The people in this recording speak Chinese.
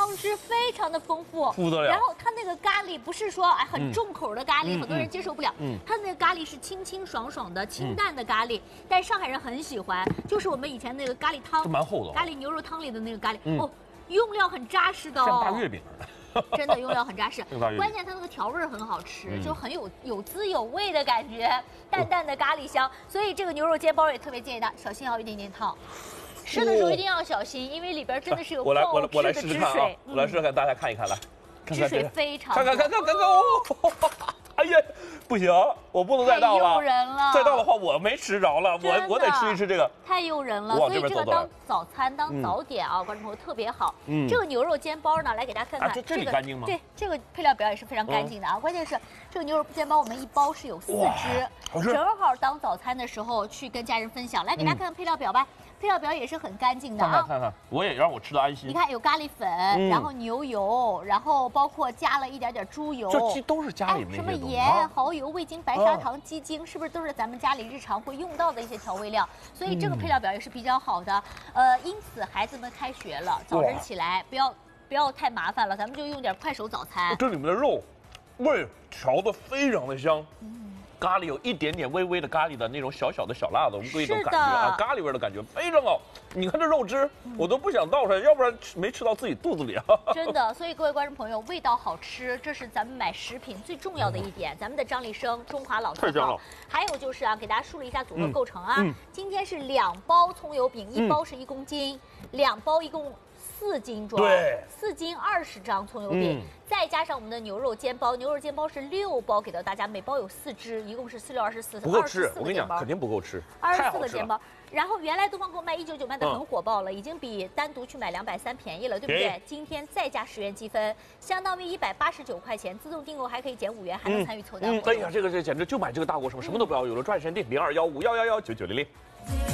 汤汁非常的丰富， 不得了。 然后它那个咖喱不是说很重口的咖喱，很多人接受不了。它那个咖喱是清清爽爽的、清淡的咖喱，但上海人很喜欢，就是我们以前那个咖喱汤， 蛮厚的。 咖喱牛肉汤里的那个咖喱，哦，用料很扎实的哦。 像大月饼。 真的用料很扎实，关键它那个调味很好吃，就很有滋有味的感觉，淡淡的咖喱香。所以这个牛肉煎包也特别建议大家小心，要一点点烫。吃的时候一定要小心，因为里边真的是有爆汁的汁水。 我来试试看，大家看一看来， 汁水非常。 看哦！哎呀，不行，我不能再倒了。 太诱人了！ 再倒的话，我没吃着了，我得吃一吃这个。 太诱人了，所以这个当早餐、当早点啊，观众朋友特别好。这个牛肉煎包呢，来给大家看看， 这里干净吗？ 对，这个配料表也是非常干净的啊。关键是这个牛肉煎包，我们一包是有4只，正好当早餐的时候去跟家人分享。来给大家看看配料表吧。配料表也是很干净的啊， 看，我也让我吃的安心。 你看有咖喱粉，然后牛油，然后包括加了一点点猪油， 这都是家里那些什么盐、蚝油、味精、白砂糖、鸡精，是不是都是咱们家里日常会用到的一些调味料？所以这个配料表也是比较好的。因此孩子们开学了，早晨起来不要太麻烦了，咱们就用点快手早餐。 这里面的肉味调的非常的香。咖喱有一点点微微的咖喱的那种小小的小辣子，我们一种感觉啊，咖喱味的感觉非常好。你看这肉汁，我都不想倒出来，要不然没吃到自己肚子里啊。 真的，所以各位观众朋友，味道好吃，这是咱们买食品最重要的一点。咱们的张立生中华老字号，还有就是啊，给大家梳理一下组合构成啊。今天是2包葱油饼，一包是1公斤，2包一共4斤装，4斤20张葱油饼，再加上我们的牛肉煎包，牛肉煎包是6包给到大家，每包有4只，一共是4、6、24， 不够吃。我跟你讲，肯定不够吃 ，24个煎包。然后原来东方购卖199卖的很火爆了，已经比单独去买230便宜了，对不对？今天再加10元积分，相当于189块钱，自动订购还可以减5元，还能参与凑单。 哎呀，这简直就买这个大锅什么都不要有了，赚钱店0215119900。